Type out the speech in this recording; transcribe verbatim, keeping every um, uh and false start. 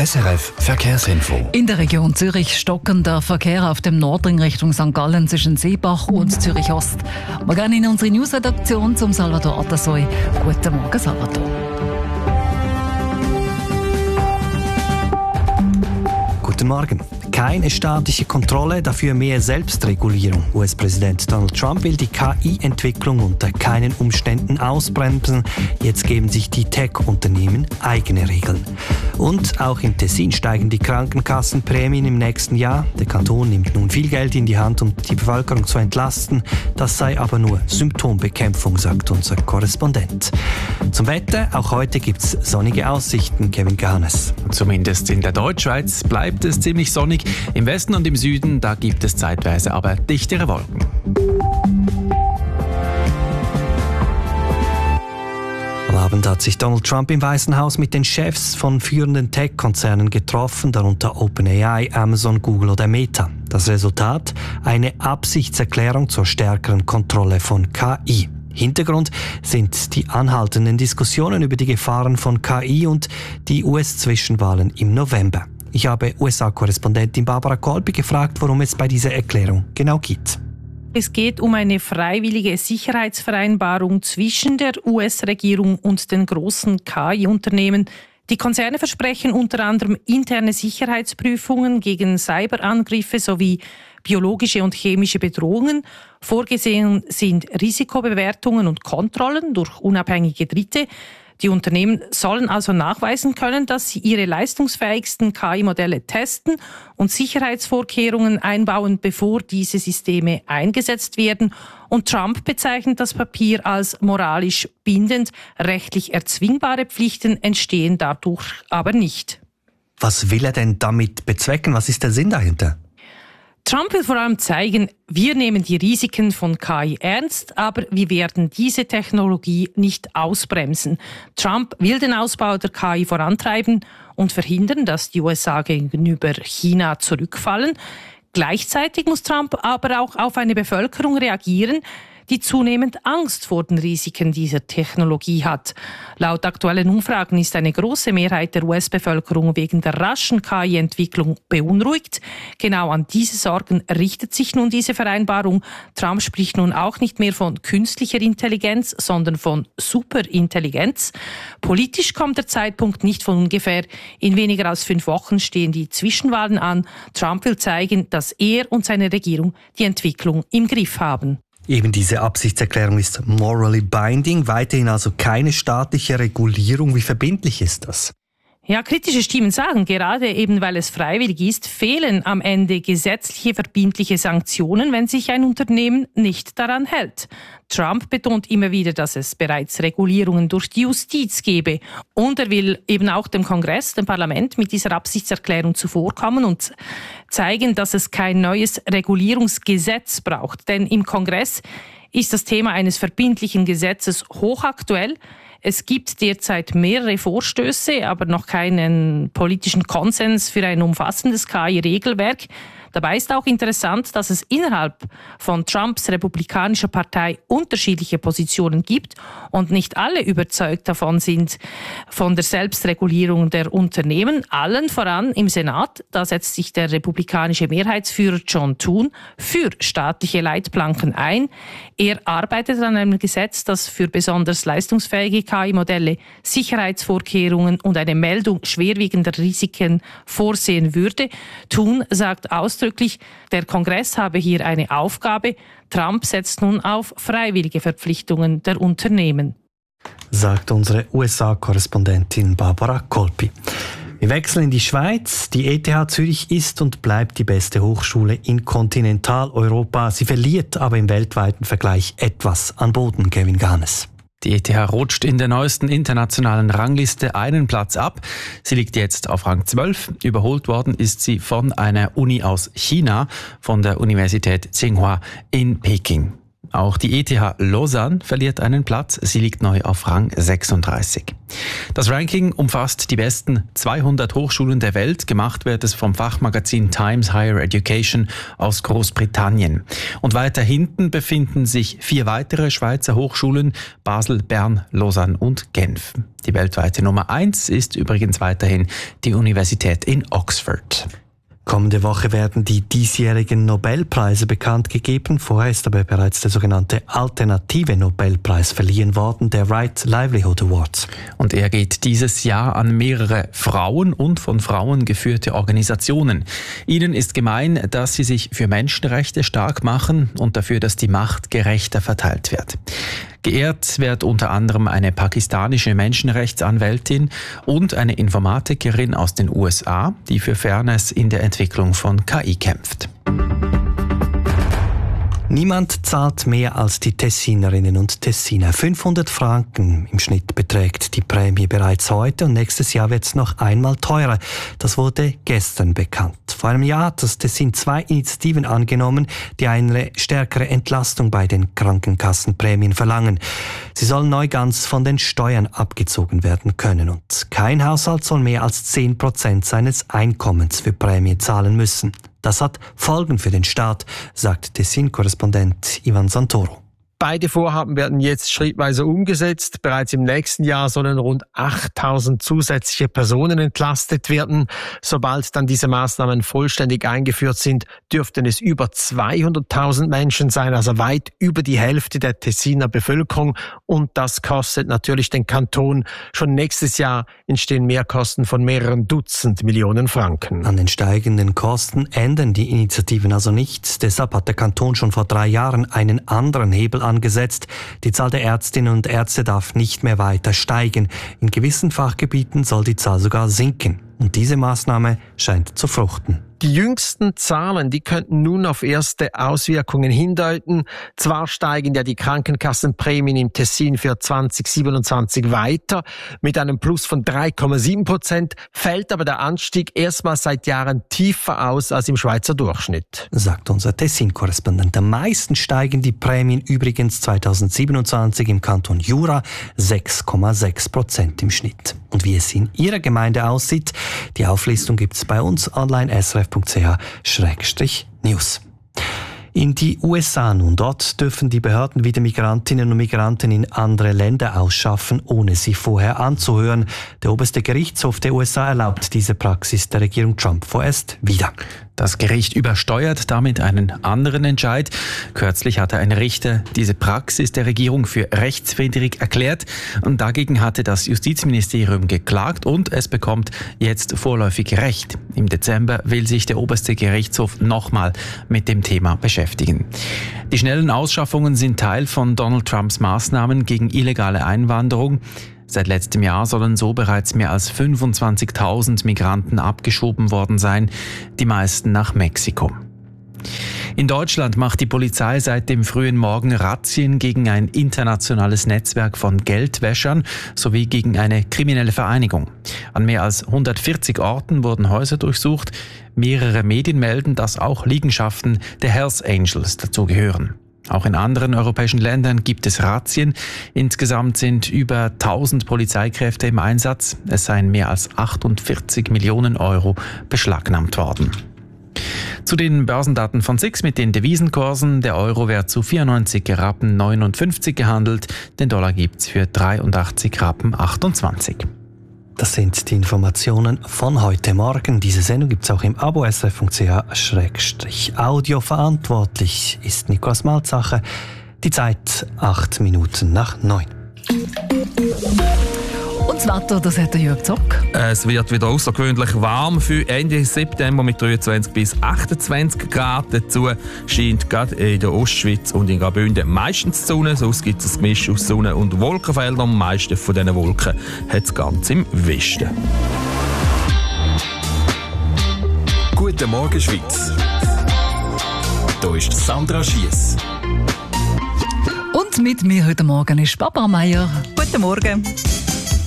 S R F Verkehrsinfo. In der Region Zürich stockender Verkehr auf dem Nordring Richtung Sankt Gallen zwischen Seebach und Zürich Ost. Wir gehen in unsere News-Redaktion zum Salvador Atasoy. Guten Morgen, Salvador. Guten Morgen. Keine staatliche Kontrolle, dafür mehr Selbstregulierung. U S-Präsident Donald Trump will die K I-Entwicklung unter keinen Umständen ausbremsen. Jetzt geben sich die Tech-Unternehmen eigene Regeln. Und auch im Tessin steigen die Krankenkassenprämien im nächsten Jahr. Der Kanton nimmt nun viel Geld in die Hand, um die Bevölkerung zu entlasten. Das sei aber nur Symptombekämpfung, sagt unser Korrespondent. Zum Wetter, auch heute gibt es sonnige Aussichten, Kevin Ganes. Zumindest in der Deutschschweiz bleibt es ziemlich sonnig. Im Westen und im Süden, da gibt es zeitweise aber dichtere Wolken. Am Abend hat sich Donald Trump im Weißen Haus mit den Chefs von führenden Tech-Konzernen getroffen, darunter OpenAI, Amazon, Google oder Meta. Das Resultat? Eine Absichtserklärung zur stärkeren Kontrolle von K I. Hintergrund sind die anhaltenden Diskussionen über die Gefahren von K I und die U S-Zwischenwahlen im November. Ich habe U S A-Korrespondentin Barbara Kolpi gefragt, worum es bei dieser Erklärung genau geht. Es geht um eine freiwillige Sicherheitsvereinbarung zwischen der U S-Regierung und den großen K I-Unternehmen. Die Konzerne versprechen unter anderem interne Sicherheitsprüfungen gegen Cyberangriffe sowie biologische und chemische Bedrohungen. Vorgesehen sind Risikobewertungen und Kontrollen durch unabhängige Dritte. Die Unternehmen sollen also nachweisen können, dass sie ihre leistungsfähigsten K I-Modelle testen und Sicherheitsvorkehrungen einbauen, bevor diese Systeme eingesetzt werden. Und Trump bezeichnet das Papier als moralisch bindend. Rechtlich erzwingbare Pflichten entstehen dadurch aber nicht. Was will er denn damit bezwecken? Was ist der Sinn dahinter? Trump will vor allem zeigen, wir nehmen die Risiken von K I ernst, aber wir werden diese Technologie nicht ausbremsen. Trump will den Ausbau der K I vorantreiben und verhindern, dass die U S A gegenüber China zurückfallen. Gleichzeitig muss Trump aber auch auf eine Bevölkerung reagieren, die zunehmend Angst vor den Risiken dieser Technologie hat. Laut aktuellen Umfragen ist eine große Mehrheit der U S-Bevölkerung wegen der raschen K I-Entwicklung beunruhigt. Genau an diese Sorgen richtet sich nun diese Vereinbarung. Trump spricht nun auch nicht mehr von künstlicher Intelligenz, sondern von Superintelligenz. Politisch kommt der Zeitpunkt nicht von ungefähr. In weniger als fünf Wochen stehen die Zwischenwahlen an. Trump will zeigen, dass er und seine Regierung die Entwicklung im Griff haben. Eben diese Absichtserklärung ist morally binding, weiterhin also keine staatliche Regulierung. Wie verbindlich ist das? Ja, kritische Stimmen sagen, gerade eben weil es freiwillig ist, fehlen am Ende gesetzliche verbindliche Sanktionen, wenn sich ein Unternehmen nicht daran hält. Trump betont immer wieder, dass es bereits Regulierungen durch die Justiz gebe. Und er will eben auch dem Kongress, dem Parlament, mit dieser Absichtserklärung zuvorkommen und zeigen, dass es kein neues Regulierungsgesetz braucht. Denn im Kongress ist das Thema eines verbindlichen Gesetzes hochaktuell. Es gibt derzeit mehrere Vorstöße, aber noch keinen politischen Konsens für ein umfassendes K I-Regelwerk. Dabei ist auch interessant, dass es innerhalb von Trumps republikanischer Partei unterschiedliche Positionen gibt und nicht alle überzeugt davon sind, von der Selbstregulierung der Unternehmen. Allen voran im Senat, da setzt sich der republikanische Mehrheitsführer John Thune für staatliche Leitplanken ein. Er arbeitet an einem Gesetz, das für besonders leistungsfähige K I-Modelle Sicherheitsvorkehrungen und eine Meldung schwerwiegender Risiken vorsehen würde. Thune sagt aus, der Kongress habe hier eine Aufgabe. Trump setzt nun auf freiwillige Verpflichtungen der Unternehmen. Sagt unsere U S A-Korrespondentin Barbara Kolpi. Wir wechseln in die Schweiz. Die E T H Zürich ist und bleibt die beste Hochschule in Kontinentaleuropa. Sie verliert aber im weltweiten Vergleich etwas an Boden, Kevin Ganes. Die E T H rutscht in der neuesten internationalen Rangliste einen Platz ab. Sie liegt jetzt auf Rang zwölf. Überholt worden ist sie von einer Uni aus China, von der Universität Tsinghua in Peking. Auch die E T H Lausanne verliert einen Platz. Sie liegt neu auf Rang sechsunddreißig. Das Ranking umfasst die besten zweihundert Hochschulen der Welt. Gemacht wird es vom Fachmagazin Times Higher Education aus Großbritannien. Und weiter hinten befinden sich vier weitere Schweizer Hochschulen: Basel, Bern, Lausanne und Genf. Die weltweite Nummer eins ist übrigens weiterhin die Universität in Oxford. Kommende Woche werden die diesjährigen Nobelpreise bekannt gegeben. Vorher ist aber bereits der sogenannte alternative Nobelpreis verliehen worden, der Right Livelihood Award. Und er geht dieses Jahr an mehrere Frauen und von Frauen geführte Organisationen. Ihnen ist gemein, dass sie sich für Menschenrechte stark machen und dafür, dass die Macht gerechter verteilt wird. Geehrt wird unter anderem eine pakistanische Menschenrechtsanwältin und eine Informatikerin aus den U S A, die für Fairness in der Entwicklung von K I kämpft. Niemand zahlt mehr als die Tessinerinnen und Tessiner. fünfhundert Franken im Schnitt beträgt die Prämie bereits heute und nächstes Jahr wird es noch einmal teurer. Das wurde gestern bekannt. Vor einem Jahr hat das Tessin zwei Initiativen angenommen, die eine stärkere Entlastung bei den Krankenkassenprämien verlangen. Sie sollen neu ganz von den Steuern abgezogen werden können und kein Haushalt soll mehr als zehn Prozent seines Einkommens für Prämien zahlen müssen. Das hat Folgen für den Staat, sagt Tessin-Korrespondent Ivan Santoro. Beide Vorhaben werden jetzt schrittweise umgesetzt. Bereits im nächsten Jahr sollen rund achttausend zusätzliche Personen entlastet werden. Sobald dann diese Maßnahmen vollständig eingeführt sind, dürften es über zweihunderttausend Menschen sein, also weit über die Hälfte der Tessiner Bevölkerung. Und das kostet natürlich den Kanton. Schon nächstes Jahr entstehen Mehrkosten von mehreren Dutzend Millionen Franken. An den steigenden Kosten ändern die Initiativen also nichts. Deshalb hat der Kanton schon vor drei Jahren einen anderen Hebel angesetzt. Die Zahl der Ärztinnen und Ärzte darf nicht mehr weiter steigen. In gewissen Fachgebieten soll die Zahl sogar sinken. Und diese Maßnahme scheint zu fruchten. Die jüngsten Zahlen, die könnten nun auf erste Auswirkungen hindeuten. Zwar steigen ja die Krankenkassenprämien im Tessin für zwanzig siebenundzwanzig weiter mit einem Plus von drei Komma sieben Prozent, fällt aber der Anstieg erstmals seit Jahren tiefer aus als im Schweizer Durchschnitt. Sagt unser Tessin-Korrespondent. Am meisten steigen die Prämien übrigens zweitausendsiebenundzwanzig im Kanton Jura, sechs Komma sechs Prozent im Schnitt. Und wie es in Ihrer Gemeinde aussieht, die Auflistung gibt's bei uns online s r f punkt c h schrägstrich news. In die U S A nun. Dort dürfen die Behörden wieder Migrantinnen und Migranten in andere Länder ausschaffen, ohne sie vorher anzuhören. Der oberste Gerichtshof der U S A erlaubt diese Praxis der Regierung Trump vorerst wieder. Das Gericht übersteuert damit einen anderen Entscheid. Kürzlich hatte ein Richter diese Praxis der Regierung für rechtswidrig erklärt. Und dagegen hatte das Justizministerium geklagt und es bekommt jetzt vorläufig Recht. Im Dezember will sich der oberste Gerichtshof nochmal mit dem Thema beschäftigen. Die schnellen Ausschaffungen sind Teil von Donald Trumps Maßnahmen gegen illegale Einwanderung. Seit letztem Jahr sollen so bereits mehr als fünfundzwanzigtausend Migranten abgeschoben worden sein, die meisten nach Mexiko. In Deutschland macht die Polizei seit dem frühen Morgen Razzien gegen ein internationales Netzwerk von Geldwäschern sowie gegen eine kriminelle Vereinigung. An mehr als hundertvierzig Orten wurden Häuser durchsucht. Mehrere Medien melden, dass auch Liegenschaften der Hells Angels dazugehören. Auch in anderen europäischen Ländern gibt es Razzien. Insgesamt sind über tausend Polizeikräfte im Einsatz. Es seien mehr als achtundvierzig Millionen Euro beschlagnahmt worden. Zu den Börsendaten von S I X mit den Devisenkursen. Der Euro wird zu vierundneunzig Rappen neunundfünfzig gehandelt. Den Dollar gibt's für dreiundachtzig Rappen achtundzwanzig. Das sind die Informationen von heute Morgen. Diese Sendung gibt es auch im Abo s r f punkt c h schrägstrich audio. Verantwortlich ist Nikolaus Malzacher. Die Zeit acht Minuten nach neun. Und das Wetter, das hat der Jörg Zock. Es wird wieder außergewöhnlich warm für Ende September mit dreiundzwanzig bis achtundzwanzig Grad. Dazu scheint gerade in der Ostschweiz und in Graubünden meistens die Sonne. Sonst gibt es ein Gemisch aus Sonne- und Wolkenfeldern. Am meisten von diesen Wolken hat es ganz im Westen. Guten Morgen, Schweiz. Hier ist Sandra Schiess. Und mit mir heute Morgen ist Barbara Meier. Guten Morgen.